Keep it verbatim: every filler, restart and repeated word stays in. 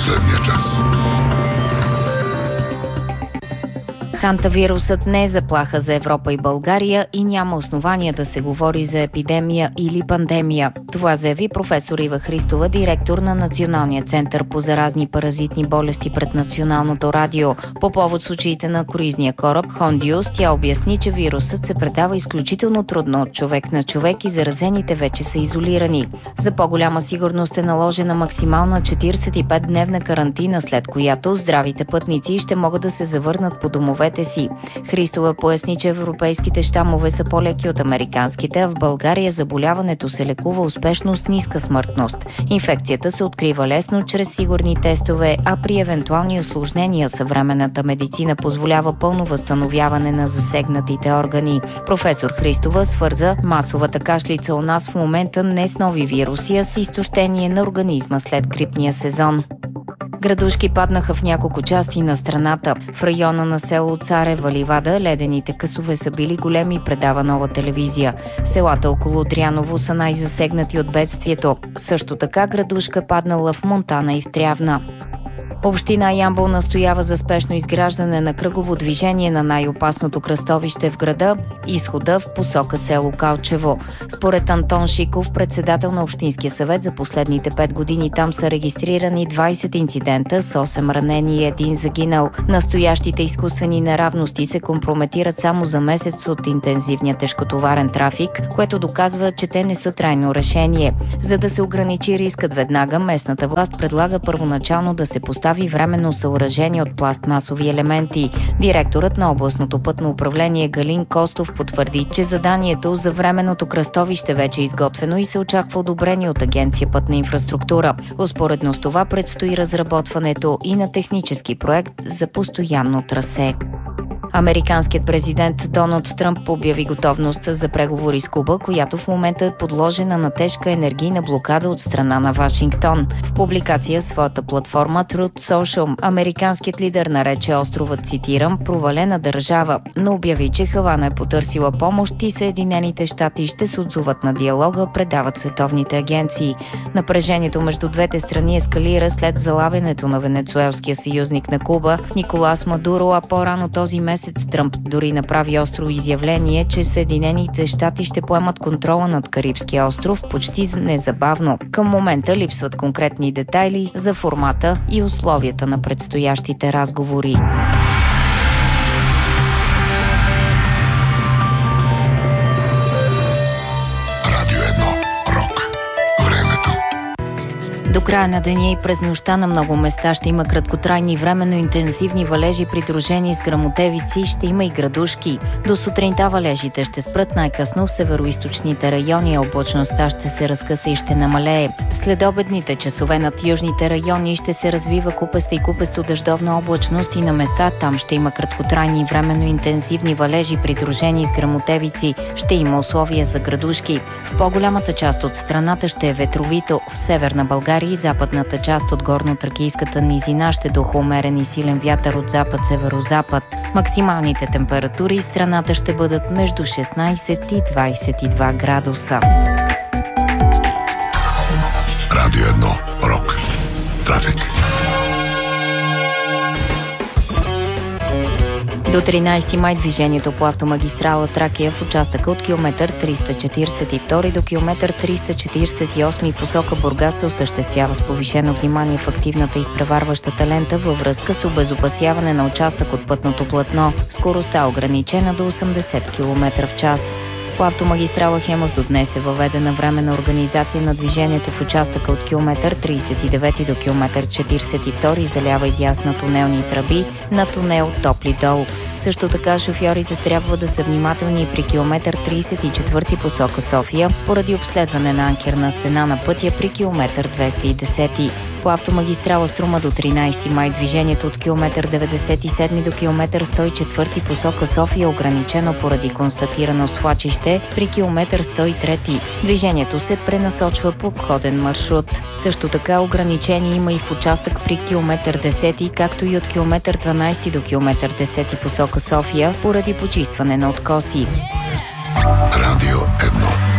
последния час. Хантавирусът не е заплаха за Европа и България и няма основания да се говори за епидемия или пандемия. Това заяви професор Ива Христова, директор на Националния център по заразни паразитни болести пред Националното радио. По повод случаите на круизния кораб Хондиус, тя обясни, че вирусът се предава изключително трудно от човек на човек и заразените вече са изолирани. За по-голяма сигурност е наложена максимална четиридесет и пет дневна карантина, след която здравите пътници ще могат да се завърнат по домовете си. Христова поясни, че европейските щамове са по-леки от американските, а в България заболяването се лекува успешно с ниска смъртност. Инфекцията се открива лесно чрез сигурни тестове, а при евентуални усложнения съвременната медицина позволява пълно възстановяване на засегнатите органи. Професор Христова свърза масовата кашлица у нас в момента не с нови вируси, а с изтощение на организма след грипния сезон. Градушки паднаха в няколко части на страната. В района на село Царева ливада ледените късове са били големи, предава Нова телевизия. Селата около Дряново са най-засегнати от бедствието. Също така градушка паднала в Монтана и в Трявна. Община Ямбол настоява за спешно изграждане на кръгово движение на най-опасното кръстовище в града, изхода в посока село Калчево. Според Антон Шиков, председател на Общинския съвет, за последните пет години там са регистрирани двайсет инцидента с осем ранени и един загинал. Настоящите изкуствени неравности се компрометират само за месец от интензивния тежкотоварен трафик, което доказва, че те не са трайно решение. За да се ограничи рискът веднага, местната власт предлага първоначално да се постави временно съоръжение от пластмасови елементи. Директорът на областното пътно управление Галин Костов потвърди, че заданието за временното кръстовище вече е изготвено и се очаква одобрение от Агенция Пътна инфраструктура. Успоредно с това предстои разработването и на технически проект за постоянно трасе. Американският президент Доналд Тръмп обяви готовност за преговори с Куба, която в момента е подложена на тежка енергийна блокада от страна на Вашингтон. В публикация в своята платформа Truth Social, американският лидер нарече острова, цитирам, провалена държава, но обяви, че Хавана е потърсила помощ и Съединените щати ще се отзоват на диалога, предават световните агенции. Напрежението между двете страни ескалира след залавянето на венецуелския съюзник на Куба Николас Мадуро, а по-рано този месец Тръмп дори направи остро изявление, че Съединените щати ще поемат контрола над Карибския остров почти незабавно. Към момента липсват конкретни детайли за формата и условията на предстоящите разговори. Радио едно. Рок. Времето. До края на деня и през нощта на много места ще има краткотрайни временно интензивни валежи, придружени с гръмотевици, ще има и градушки. До сутринта валежите ще спрат най-късно в североизточните райони, а облачността ще се разкъса и ще намалее. В следобедните часове над южните райони ще се развива купеста и купесто дъждовна облачност и на места там ще има краткотрайни временно интензивни валежи, придружени с гръмотевици. Ще има условия за градушки. В по-голямата част от страната ще е ветровито. В Северна България и западната част от горно-тракийската низина ще духа умерен и силен вятър от запад-северозапад. Максималните температури в страната ще бъдат между шестнайсет и двайсет и два градуса. Радио едно. Рок. Трафик. До тринайсети май движението по автомагистрала Тракия в участъка от километър триста четирийсет и втори до километър триста четирийсет и осми посока Бургас се осъществява с повишено внимание в активната изпреварващата лента във връзка с обезопасяване на участък от пътното платно. Скоростта ограничена до осемдесет километра в час. По автомагистрала Хемус до днес е въведена временна организация на движението в участъка от километър трийсет и девети до километър четирийсет и втори, залява и дясна тунелни тръби на тунел Топли дол. Също така шофьорите трябва да са внимателни при километър трийсет и четвърти посока София, поради обследване на анкерна стена на пътя при километър двеста и десети. По автомагистрала Струма до тринайсети май движението от километър деветдесет и седми до километър сто и четвърти посока София е ограничено поради констатирано свлачище при километър сто и трети. Движението се пренасочва по обходен маршрут. Също така ограничение има и в участък при километър десети, както и от километър дванайсети до километър десети посока София поради почистване на откоси. Радио едно.